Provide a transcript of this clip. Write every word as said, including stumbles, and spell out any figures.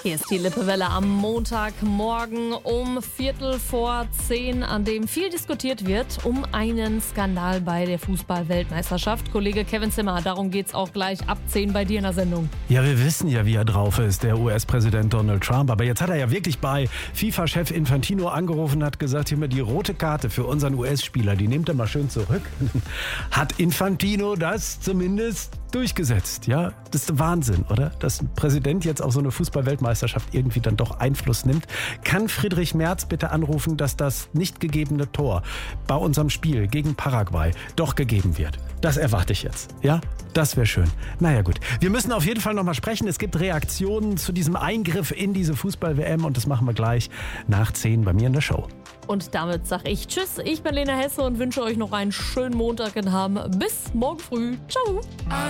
Hier ist die Lippewelle am Montagmorgen um Viertel vor zehn, an dem viel diskutiert wird um einen Skandal bei der Fußball-Weltmeisterschaft. Kollege Kevin Zimmer, darum geht's auch gleich ab zehn bei dir in der Sendung. Ja, wir wissen ja, wie er drauf ist, der U S-Präsident Donald Trump. Aber jetzt hat er ja wirklich bei FIFA-Chef Infantino angerufen und hat gesagt, hier mal die rote Karte für unseren U S-Spieler, die nehmt er mal schön zurück. Hat Infantino das zumindest durchgesetzt, ja? Das ist Wahnsinn, oder? Dass ein Präsident jetzt auf so eine Fußball-Weltmeisterschaft irgendwie dann doch Einfluss nimmt. Kann Friedrich Merz bitte anrufen, dass das nicht gegebene Tor bei unserem Spiel gegen Paraguay doch gegeben wird? Das erwarte ich jetzt, ja? Das wäre schön. Naja gut, wir müssen auf jeden Fall nochmal sprechen. Es gibt Reaktionen zu diesem Eingriff in diese Fußball-W M und das machen wir gleich nach zehn bei mir in der Show. Und damit sage ich Tschüss, ich bin Lena Hesse und wünsche euch noch einen schönen Montag und haben bis morgen früh. Ciao!